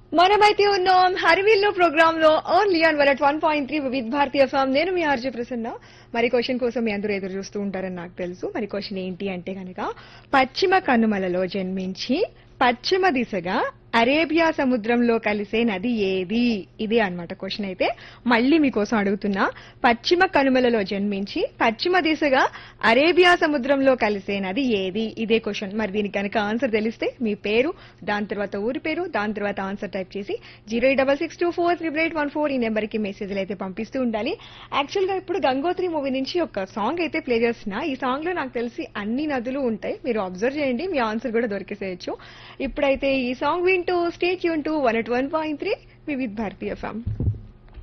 మనమైతే ఉన్నాం హరివిల్లు ప్రోగ్రామ్ లో only on 101.3 Vividh Bharatiya FM. నేను మీ ఆర్జే ప్రసన్న. మరి క్వశ్చన్ కోసం మీ అందరూ ఎదురు చూస్తూ ఉంటారని నాకు తెలుసు. మరి క్వశ్చన్ ఏంటి అంటే గనక, పశ్చిమ కనుమలలో జన్మించి పశ్చిమ దిశగా అరేబియా సముద్రంలో కలిసే నది ఏది? ఇదే అన్నమాట క్వశ్చన్. అయితే మళ్ళీ మీకోసం అడుగుతున్నా, పశ్చిమ కనుమలలో జన్మించి పశ్చిమ దిశగా అరేబియా సముద్రంలో కలిసే నది ఏది? ఇదే క్వశ్చన్. మరి దీనికి కనుక ఆన్సర్ తెలిస్తే మీ పేరు, దాని తర్వాత ఊరి పేరు, దాని తర్వాత ఆన్సర్ టైప్ చేసి 08662438814 ఈ నెంబర్ కి మెసేజ్లు అయితే పంపిస్తూ ఉండాలి. యాక్చువల్ గా ఇప్పుడు గంగోత్రి మూవీ నుంచి ఒక సాంగ్ అయితే ప్లే చేస్తున్నా. ఈ సాంగ్ లో నాకు తెలిసి అన్ని నదులు ఉంటాయి. మీరు అబ్జర్వ్ చేయండి, మీ ఆన్సర్ కూడా దొరికేసేయచ్చు. ఇప్పుడైతే ఈ సాంగ్ వింటూ stay tune to 101.3 Vividh Bharatiya FM.